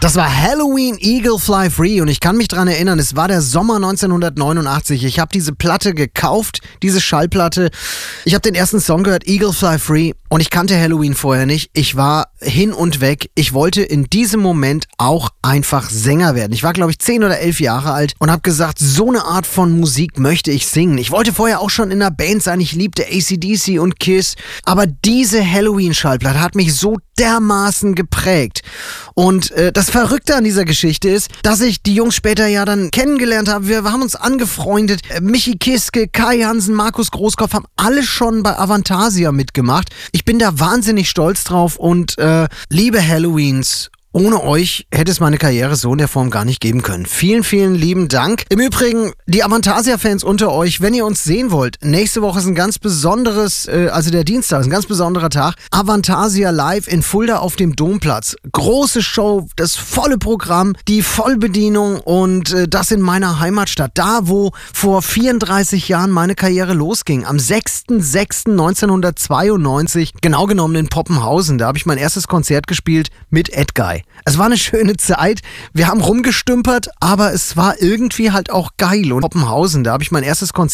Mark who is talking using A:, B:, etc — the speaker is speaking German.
A: Das war Halloween Eagle Fly Free und ich kann mich dran erinnern, es war der Sommer 1989. Ich habe diese Platte gekauft, diese Schallplatte. Ich habe den ersten Song gehört, Eagle Fly Free, und ich kannte Halloween vorher nicht. Ich war hin und weg. Ich wollte in diesem Moment auch einfach Sänger werden. Ich war, glaube ich, 10 oder 11 Jahre alt und habe gesagt, so eine Art von Musik möchte ich singen. Ich wollte vorher auch schon in einer Band sein. Ich liebte AC/DC und Kiss. Aber diese Halloween-Schallplatte hat mich so dermaßen geprägt. Und das Verrückte an dieser Geschichte ist, dass ich die Jungs später ja dann kennengelernt habe. Wir haben uns angefreundet. Michi Kiske, Kai Hansen, Markus Großkopf haben alle schon bei Avantasia mitgemacht. Ich bin da wahnsinnig stolz drauf und liebe Halloweens, ohne euch hätte es meine Karriere so in der Form gar nicht geben können. Vielen, vielen lieben Dank. Im Übrigen, die Avantasia-Fans unter euch, wenn ihr uns sehen wollt, nächste Woche ist ein ganz besonderes, also der Dienstag ist ein ganz besonderer Tag. Avantasia live in Fulda auf dem Domplatz. Große Show, das volle Programm, die Vollbedienung und das in meiner Heimatstadt. Da, wo vor 34 Jahren meine Karriere losging. Am 6.6.1992, genau genommen in Poppenhausen. Da habe ich mein erstes Konzert gespielt mit Ed Guy. Es war eine schöne Zeit. Wir haben rumgestümpert, aber es war irgendwie halt auch geil. Und Poppenhausen, da habe ich mein erstes Konzert